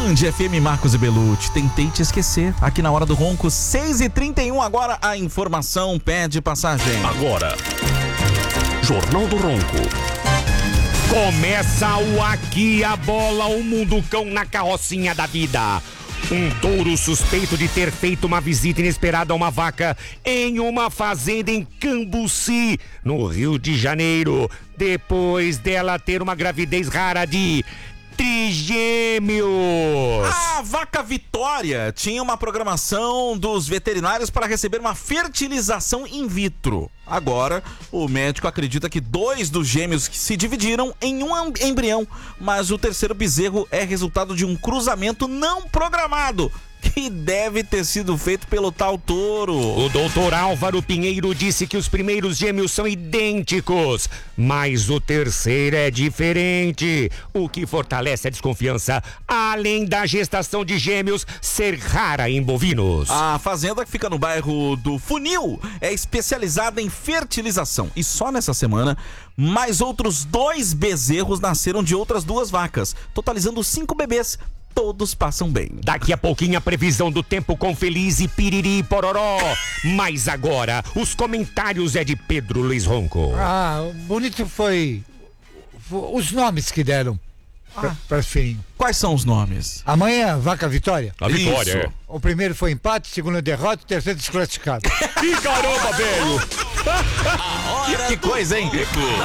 Band FM, Marcos e Belucci, tentei te esquecer. Aqui na Hora do Ronco, 6h31, agora a informação pede passagem. Agora, Jornal do Ronco. Começa o Aqui a Bola, o Munducão na carrocinha da vida. Um touro suspeito de ter feito uma visita inesperada a uma vaca em uma fazenda em Cambuci, no Rio de Janeiro, depois dela ter uma gravidez rara de trigêmeos. A vaca Vitória tinha uma programação dos veterinários para receber uma fertilização in vitro. Agora, o médico acredita que 2 dos gêmeos se dividiram em um embrião, mas o terceiro bezerro é resultado de um cruzamento não programado, que deve ter sido feito pelo tal touro. O doutor Álvaro Pinheiro disse que os primeiros gêmeos são idênticos, mas o terceiro é diferente, o que fortalece a desconfiança, além da gestação de gêmeos ser rara em bovinos. A fazenda, que fica no bairro do Funil, é especializada em fertilização. E só nessa semana, mais outros 2 bezerros nasceram de outras 2 vacas, totalizando 5 bebês. Todos passam bem. Daqui a pouquinho a previsão do tempo com Feliz e Piriri e Pororó. Mas agora, os comentários é de Pedro Luiz Ronco. Bonito foi os nomes que deram para filhinho. Quais são os nomes? Amanhã, Vaca Vitória. A vitória, Isso. é. O primeiro foi empate, o segundo derrota, o terceiro desclassificado. Ih, caramba, velho! Que coisa, hein?